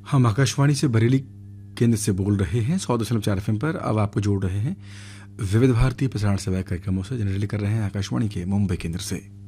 हम आकाशवाणी से बरेली केंद्र से बोल रहे हैं 100.4 FM पर। अब आपको जोड़ रहे हैं विविध भारतीय प्रसारण सेवा कार्यक्रमों से, जनरली कर रहे हैं आकाशवाणी के मुंबई केंद्र से।